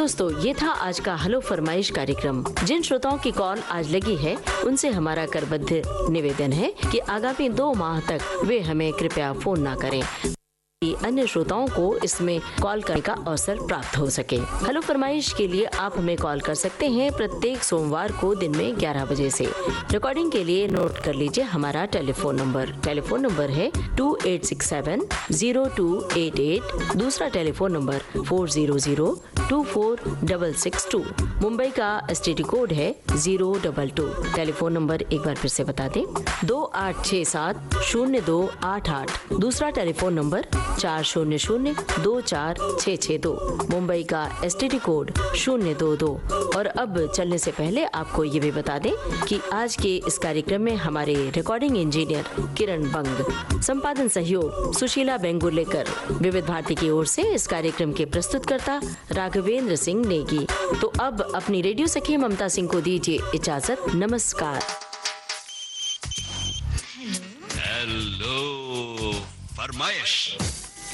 दोस्तों, ये था आज का हेलो फरमाइश कार्यक्रम। जिन श्रोताओं की कॉल आज लगी है उनसे हमारा करबद्ध निवेदन है कि आगामी 2 माह तक वे हमें कृपया फोन ना करें, अन्य श्रोताओं को इसमें कॉल करने का अवसर प्राप्त हो सके। हेलो फरमाइश के लिए आप हमें कॉल कर सकते हैं प्रत्येक सोमवार को दिन में 11 बजे से। रिकॉर्डिंग के लिए नोट कर लीजिए हमारा टेलीफोन नंबर है 2867-0288। दूसरा टेलीफोन नंबर 400-246662। मुंबई का STD कोड है 022। टेलीफोन नंबर एक बार फिर से बता दें, 2867-0288। दूसरा टेलीफोन नंबर 400-24662। मुंबई का STD कोड 022। और अब चलने से पहले आपको ये भी बता दें कि आज के इस कार्यक्रम में हमारे रिकॉर्डिंग इंजीनियर किरण बंग, संपादन सहयोग सुशीला बेंगुलेकर, विविध भारती की ओर से इस कार्यक्रम के प्रस्तुतकर्ता राघवेंद्र सिंह नेगी। तो अब अपनी रेडियो सखी ममता सिंह को दीजिए इजाजत। नमस्कार। हेलो फरमाइश।